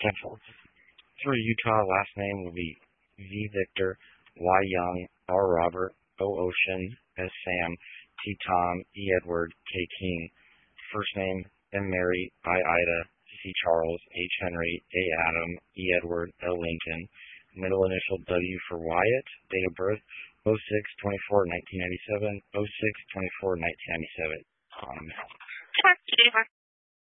Temple. For Utah, last name will be V. Victor, Y. Young, R. Robert, O. Ocean, S. Sam, T. Tom, E. Edward, K. King. First name, M. Mary, I. Ida, C. Charles, H. Henry, A. Adam, E. Edward, L. Lincoln. Middle initial W for Wyatt. Date of birth, 06/24/1997, 06/24/1997.